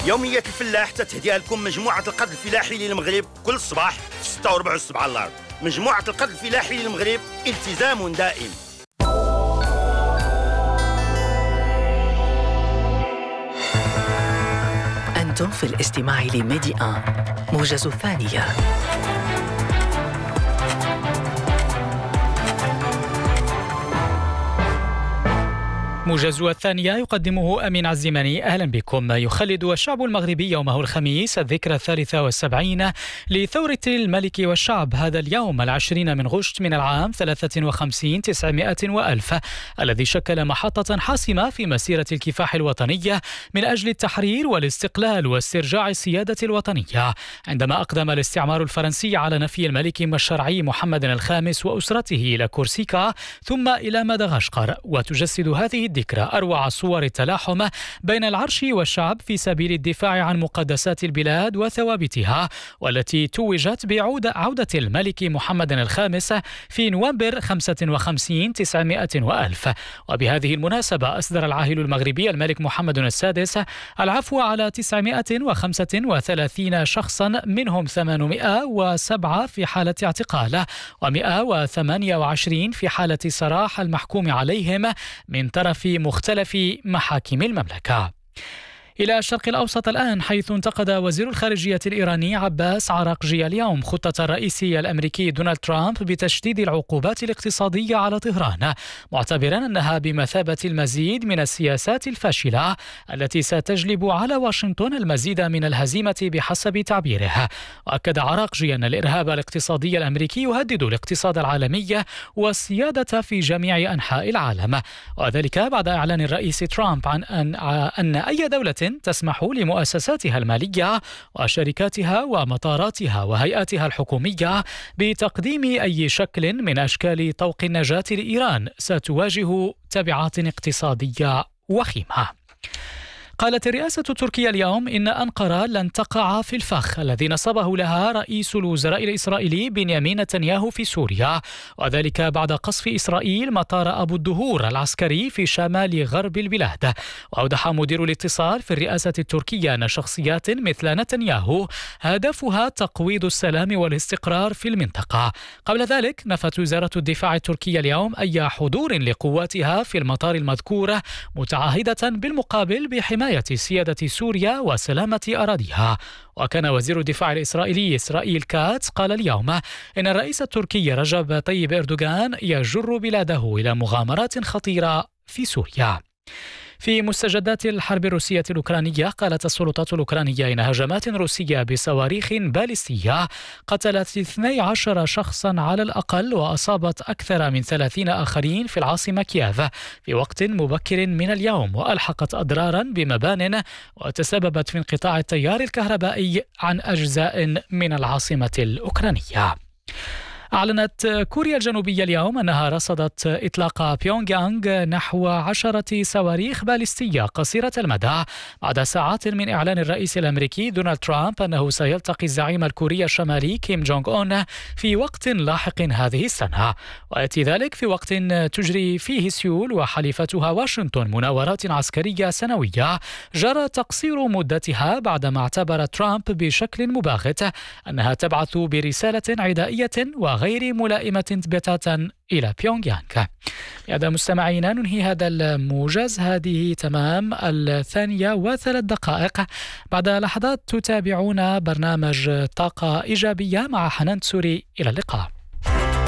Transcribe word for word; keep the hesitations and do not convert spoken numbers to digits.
يومية الفلاح تتهديها لكم مجموعة القرض الفلاحي للمغرب كل صباح في ستة وربع الصبح على الأرض. مجموعة القرض الفلاحي للمغرب، التزام دائم. أنتم في الاستماع لميدي آن موجز الثانية. موجز الثانية يقدمه أمين عزيماني. أهلا بكم. يخلد الشعب المغربي يومه الخميس الذكرى الثالثة والسبعين لثورة الملك والشعب، هذا اليوم العشرين من غشت من العام ثلاثة وخمسين تسعمائة وألف، الذي شكل محطة حاسمة في مسيرة الكفاح الوطنية من أجل التحرير والاستقلال واسترجاع السيادة الوطنية، عندما أقدم الاستعمار الفرنسي على نفي الملك الشرعي محمد الخامس وأسرته إلى كورسيكا ثم إلى مدغشقر. وتجسد هذه الذكرى أروع صور التلاحم بين العرش والشعب في سبيل الدفاع عن مقدسات البلاد وثوابتها، والتي توجت بعودة عودة الملك محمد الخامس في نوفمبر خمسة وخمسين تسعمائة وألف. وبهذه المناسبة أصدر العاهل المغربي الملك محمد السادس العفو على تسعمائة وخمسة وثلاثين شخصا، منهم ثمانمائة وسبعة في حالة اعتقال ومائة وثمانية وعشرين في حالة سراح المحكوم عليهم من طرف في مختلف محاكم المملكة. إلى الشرق الأوسط الآن، حيث انتقد وزير الخارجية الإيراني عباس عراقجي اليوم خطة الرئيس الأمريكي دونالد ترامب بتشديد العقوبات الاقتصادية على طهران، معتبرا أنها بمثابة المزيد من السياسات الفاشلة التي ستجلب على واشنطن المزيد من الهزيمة بحسب تعبيره. وأكد عراقجي أن الإرهاب الاقتصادي الأمريكي يهدد الاقتصاد العالمي والسيادة في جميع أنحاء العالم، وذلك بعد إعلان الرئيس ترامب عن أن, أن أي دولة تسمح لمؤسساتها المالية وشركاتها ومطاراتها وهيئاتها الحكومية بتقديم أي شكل من أشكال طوق النجاة لإيران ستواجه تبعات اقتصادية وخيمة. قالت الرئاسة التركية اليوم إن أنقرة لن تقع في الفخ الذي نصبه لها رئيس الوزراء الإسرائيلي بنيامين نتنياهو في سوريا، وذلك بعد قصف إسرائيل مطار أبو الدهور العسكري في شمال غرب البلاد. وأوضح مدير الاتصال في الرئاسة التركية أن شخصيات مثل نتنياهو هدفها تقويض السلام والاستقرار في المنطقة. قبل ذلك نفت وزارة الدفاع التركية اليوم أي حضور لقواتها في المطار المذكور، متعهدة بالمقابل بحماية سيادة سوريا وسلامة أراضيها. وكان وزير الدفاع الإسرائيلي إسرائيل كاتس قال اليوم إن الرئيس التركي رجب طيب إردوغان يجر بلاده إلى مغامرات خطيرة في سوريا. في مستجدات الحرب الروسية الأوكرانية، قالت السلطات الأوكرانية إن هجمات روسية بصواريخ باليستية قتلت اثني عشر شخصا على الأقل وأصابت أكثر من ثلاثين آخرين في العاصمة كييف في وقت مبكر من اليوم، وألحقت أضرارا بمبان وتسببت في انقطاع التيار الكهربائي عن أجزاء من العاصمة الأوكرانية. أعلنت كوريا الجنوبية اليوم أنها رصدت إطلاق بيونغ يانغ نحو عشرة صواريخ باليستية قصيرة المدى بعد ساعات من إعلان الرئيس الأمريكي دونالد ترامب أنه سيلتقي الزعيم الكوري الشمالي كيم جونغ أون في وقت لاحق هذه السنة. ويأتي ذلك في وقت تجري فيه سيول وحليفتها واشنطن مناورات عسكرية سنوية جرى تقصير مدتها بعدما اعتبر ترامب بشكل مباغت أنها تبعث برسالة عدائية و غير ملائمة بتاتا إلى بيونغ يانغ. هذا مستمعينا ننهي هذا الموجز، هذه تمام الثانية وثلاث دقائق. بعد لحظات تتابعون برنامج طاقة إيجابية مع حنان سوري. إلى اللقاء.